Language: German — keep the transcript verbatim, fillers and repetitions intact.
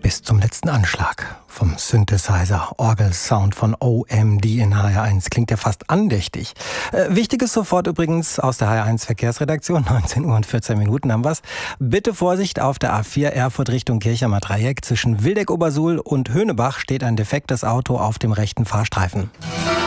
bis zum letzten Anschlag. Vom Synthesizer Orgelsound von O M D in H R eins klingt ja fast andächtig. Äh, Wichtiges sofort übrigens aus der H R eins Verkehrsredaktion. neunzehn Uhr und vierzehn Minuten haben wir's. Bitte Vorsicht, auf der A vier Erfurt Richtung Kirchheimer Dreieck. Zwischen Wildeck-Obersuhl und Höhnebach steht ein defektes Auto auf dem rechten Fahrstreifen.